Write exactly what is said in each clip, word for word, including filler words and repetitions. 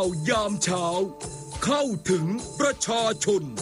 ยามเช้าเข้าถึงประชาชน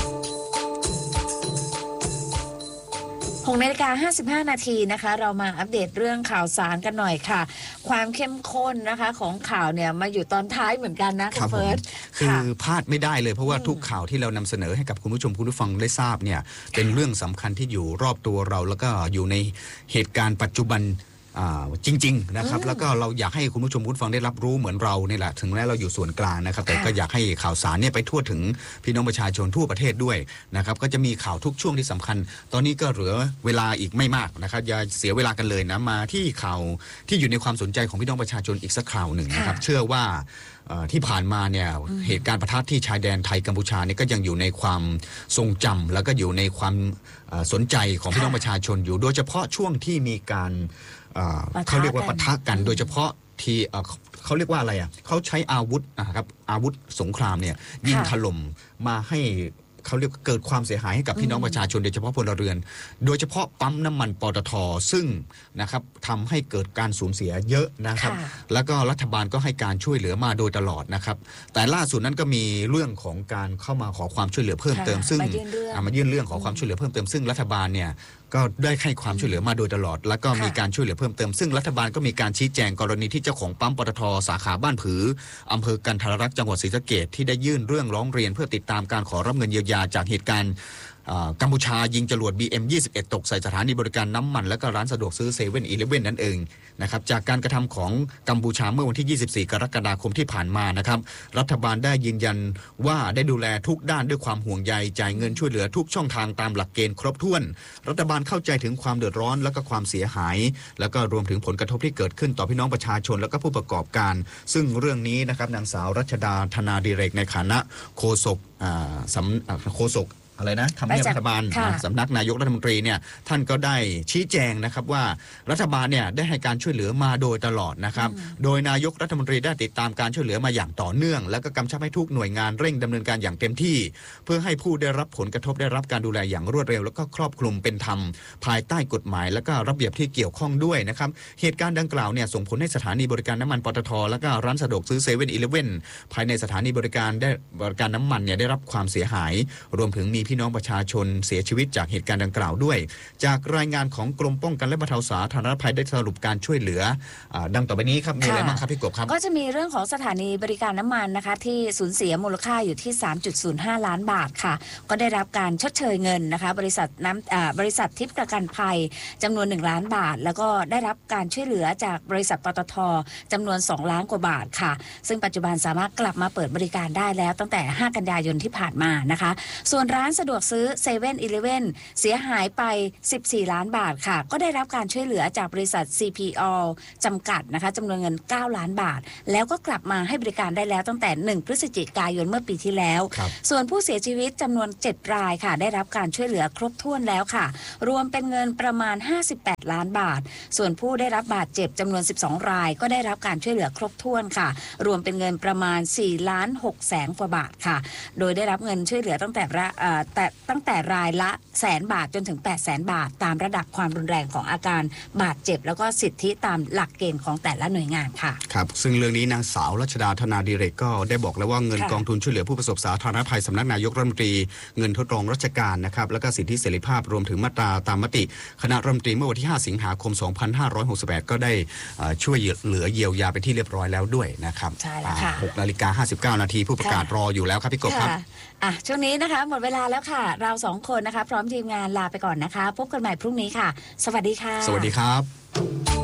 หกนาฬิกาห้าสิบห้านาทีนะคะเรามาอัปเดตเรื่องข่าวสารกันหน่อยค่ะความเข้มข้นนะคะของข่าวเนี่ยมาอยู่ตอนท้ายเหมือนกันนะคุณเฟิร์สคือพลาดไม่ได้เลยเพราะว่าทุกข่าวที่เรานำเสนอให้กับคุณผู้ชมคุณผู้ฟังได้ทราบเนี่ยเป็นเรื่องสำคัญที่อยู่รอบตัวเราแล้วก็อยู่ในเหตุการณ์ปัจจุบันจริงๆนะครับแล้วก็เราอยากให้คุณผู้ชมคุณฟังได้รับรู้เหมือนเราเนี่ยแหละถึงแม้เราอยู่ส่วนกลางนะครับแต่ก็อยากให้ข่าวสารเนี่ยไปทั่วถึงพี่น้องประชาชนทั่วประเทศด้วยนะครับก็จะมีข่าวทุกช่วงที่สำคัญตอนนี้ก็เหลือเวลาอีกไม่มากนะครับอย่าเสียเวลากันเลยนะมาที่ข่าวที่อยู่ในความสนใจของพี่น้องประชาชนอีกสักข่าวหนึ่งนะครับเชื่อว่าที่ผ่านมาเนี่ยเหตุการณ์ปะทะที่ชายแดนไทยกัมพูชาเนี่ยก็ยังอยู่ในความทรงจำแล้วก็อยู่ในความสนใจของพี่น้องประชาชนอยู่โดยเฉพาะช่วงที่มีการเขาเรียกว่าปะทะกันโดยเฉพาะที่เขาเรียกว่าอะไรอ่ะเขาใช้อาวุธนะครับอาวุธสงครามเนี่ยยิงถล่มมาให้เขาเรียกเกิดความเสียหายให้กับพี่น้องประชาชนโดยเฉพาะพลเรือนโดยเฉพาะปั๊มน้ำมันปตท.ซึ่งนะครับทำให้เกิดการสูญเสียเยอะนะครับแล้วก็รัฐบาลก็ให้การช่วยเหลือมาโดยตลอดนะครับแต่ล่าสุดนั้นก็มีเรื่องของการเข้ามาขอความช่วยเหลือเพิ่มเติมซึ่งมายื่นเรื่องขอความช่วยเหลือเพิ่มเติมซึ่งรัฐบาลเนี่ยก็ได้ให้ความช่วยเหลือมาโดยตลอดแล้วก็มีการช่วยเหลือเพิ่มเติมซึ่งรัฐบาลก็มีการชี้แจงกรณีที่เจ้าของปั๊มปตท.สาขาบ้านผืออำเภอกันทรลักษณ์จังหวัดศรีสะเกษที่ได้ยื่นเรื่องร้องเรียนเพื่อติดตามการขอรับเงินเยียวยาจากเหตุการณ์กัมพูชายิงจรวด บี เอ็ม ยี่สิบเอ็ด ตกใส่สถานีบริการน้ำมันและก็ร้านสะดวกซื้อเซเว่นอีเลฟเว่นนั่นเองนะครับจากการกระทำของกัมพูชาเมื่อวันที่ยี่สิบสี่กรกฎาคมที่ผ่านมานะครับรัฐบาลได้ยืนยันว่าได้ดูแลทุกด้านด้วยความห่วงใยจ่ายเงินช่วยเหลือทุกช่องทางตามหลักเกณฑ์ครบถ้วนรัฐบาลเข้าใจถึงความเดือดร้อนและก็ความเสียหายแล้วก็รวมถึงผลกระทบที่เกิดขึ้นต่อพี่น้องประชาชนและก็ผู้ประกอบการซึ่งเรื่องนี้นะครับนางสาวรัชดาธนาดิเรกในฐานะโฆษกสำโฆษกอะไรนะทำเนียบรัฐบาลสำนักนายกรัฐมนตรีเนี่ยท่านก็ได้ชี้แจงนะครับว่ารัฐบาลเนี่ยได้ให้การช่วยเหลือมาโดยตลอดนะครับโดยนายกรัฐมนตรีได้ติดตามการช่วยเหลือมาอย่างต่อเนื่องและก็กำชับให้ทุกหน่วยงานเร่งดำเนินการอย่างเต็มที่เพื่อให้ผู้ได้รับผลกระทบได้รับการดูแลอย่างรวดเร็วแล้วก็ครอบคลุมเป็นธรรมภายใต้กฎหมายและก็ระเบียบที่เกี่ยวข้องด้วยนะครับเหตุการณ์ดังกล่าวเนี่ยส่งผลให้สถานีบริการน้ำมันปตท.และก็ร้านสะดวกซื้อเซเว่นอีเลฟเว่นภายในสถานีบริการได้บริการน้ำมันเนี่ยได้รับความเสียหายรวมถึงมีพี่น้องประชาชนเสียชีวิตจากเหตุการณ์ดังกล่าวด้วยจากรายงานของกรมป้องกันและบรรเทาสาธารณภัยได้สรุปการช่วยเหลือดังต่อไปนี้ครับมีอะไรบ้างครับพี่กบครับก็จะมีเรื่องของสถานีบริการน้ำมันนะคะที่สูญเสียมูลค่าอยู่ที่ สามจุดศูนย์ห้า ล้านบาทค่ะก็ได้รับการชดเชยเงินนะคะบริษัทน้ำบริษัททิพย์ประกันภัยจำนวนหนึ่งล้านบาทแล้วก็ได้รับการช่วยเหลือจากบริษัทปตท.จำนวนสองล้านกว่าบาทค่ะซึ่งปัจจุบันสามารถกลับมาเปิดบริการได้แล้วตั้งแต่ห้ากันยายนที่ผ่านมานะคะส่วนร้านสะดวกซื้อเซเว่นอีเลฟเว่นเสียหายไปสิบสี่ล้านบาทค่ะก็ได้รับการช่วยเหลือจากบริษัท ซี พี โอ จำกัดนะคะจำนวนเงินเก้าล้านบาทแล้วก็กลับมาให้บริการได้แล้วตั้งแต่หนึ่งพฤศจิกายนเมื่อปีที่แล้วส่วนผู้เสียชีวิตจำนวนเจ็ดรายค่ะได้รับการช่วยเหลือครบถ้วนแล้วค่ะรวมเป็นเงินประมาณห้าสิบแปดล้านบาทส่วนผู้ได้รับบาดเจ็บจำนวนสิบสองรายก็ได้รับการช่วยเหลือครบถ้วนค่ะรวมเป็นเงินประมาณสี่ล้านหกแสนกว่าบาทค่ะโดยได้รับเงินช่วยเหลือตั้งแต่แต่ตั้งแต่รายละแสนบาทจนถึงแปดแสนบาทตามระดับความรุนแรงของอาการบาดเจ็บแล้วก็สิทธิตามหลักเกณฑ์ของแต่ละหน่วยงานค่ะครับซึ่งเรื่องนี้นางสาวรัชดาธนาดิเรกก็ได้บอกแล้วว่าเงินกองทุนช่วยเหลือผู้ประสบสาธารณภัยสำนักนายกรัฐมนตรีเงินทดลองราชการนะครับแล้วก็สิทธิเสรีภาพรวมถึงมาตราตามมติคณะรัฐมนตรีเมื่อวันที่ห้าสิงหาคมสองพันห้าร้อยหกสิบแปดก็ได้ช่วยเหลือเยียวยาไปที่เรียบร้อยแล้วด้วยนะครับใช่แล้วค่ะหกนาฬิกาห้าสิบเก้านาทีผู้ประกาศรออยู่แล้วครับพี่กบครับอ่ะช่วงนี้นะคะหมดเวลาแล้วค่ะเราสองคนนะคะพร้อมทีมงานลาไปก่อนนะคะพบกันใหม่พรุ่งนี้ค่ะสวัสดีค่ะสวัสดีครับ